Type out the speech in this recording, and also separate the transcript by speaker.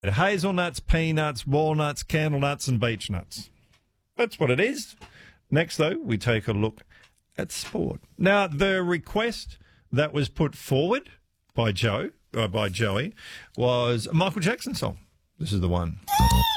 Speaker 1: Hazelnuts, peanuts, walnuts, candle nuts and beech nuts. That's what it is. Next, though, we take a look at sport. Now, the request that was put forward by Joey was a Michael Jackson song. This is the one.